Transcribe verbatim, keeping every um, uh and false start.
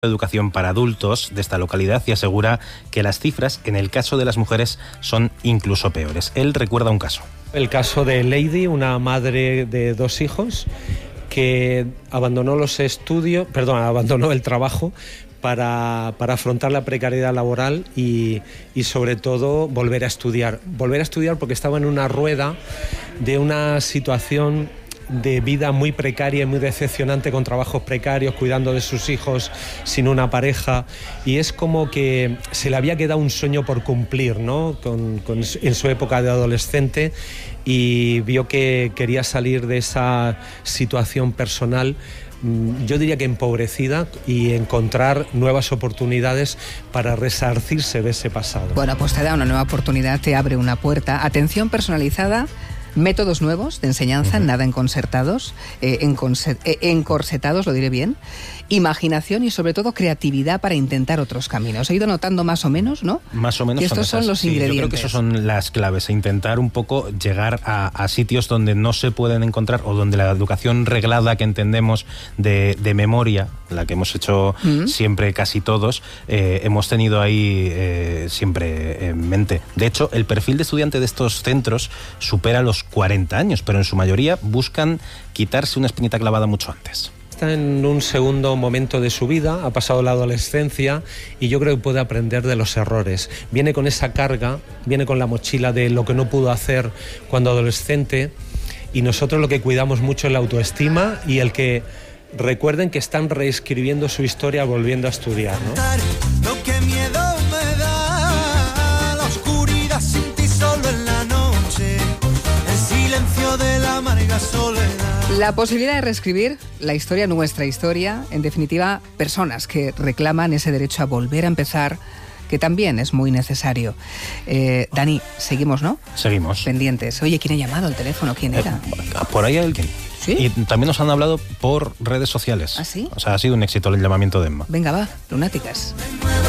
Educación para adultos de esta localidad y asegura que las cifras en el caso de las mujeres son incluso peores. Él recuerda un caso. El caso de Lady, una madre de dos hijos que abandonó los estudios, perdón, abandonó el trabajo para, para afrontar la precariedad laboral y, y sobre todo volver a estudiar. Volver a estudiar porque estaba en una rueda de una situación de vida muy precaria y muy decepcionante, con trabajos precarios, cuidando de sus hijos, sin una pareja, y es como que se le había quedado un sueño por cumplir, ¿no? Con, con, en su época de adolescente, y vio que quería salir de esa situación personal, yo diría que empobrecida, y encontrar nuevas oportunidades para resarcirse de ese pasado. Bueno, pues te da una nueva oportunidad, te abre una puerta. Atención personalizada, métodos nuevos de enseñanza, uh-huh. nada enconcertados, eh, enconce- eh, encorsetados, lo diré bien, imaginación y sobre todo creatividad para intentar otros caminos. He ido notando más o menos, ¿no? Más o menos. Que estos son, son los sí, ingredientes. Yo creo que esos son las claves, intentar un poco llegar a, a sitios donde no se pueden encontrar, o donde la educación reglada que entendemos de, de memoria, la que hemos hecho uh-huh. siempre casi todos, eh, hemos tenido ahí eh, siempre en mente. De hecho, el perfil de estudiante de estos centros supera los cuarenta años, pero en su mayoría buscan quitarse una espinita clavada mucho antes. Está en un segundo momento de su vida, ha pasado la adolescencia y yo creo que puede aprender de los errores. Viene con esa carga, viene con la mochila de lo que no pudo hacer cuando adolescente, y nosotros lo que cuidamos mucho es la autoestima y el que recuerden que están reescribiendo su historia volviendo a estudiar, ¿no? Lo que miedo me da, la oscuridad sin ti solo en la noche, el silencio de la amarga soledad. La posibilidad de reescribir la historia, nuestra historia, en definitiva, personas que reclaman ese derecho a volver a empezar, que también es muy necesario. Eh, Dani, seguimos, ¿no? Seguimos. Pendientes. Oye, ¿quién ha llamado al teléfono? ¿Quién era? Eh, por ahí alguien. ¿Sí? Y también nos han hablado por redes sociales. ¿Ah, sí? O sea, ha sido un éxito el llamamiento de Emma. Venga, va, lunáticas.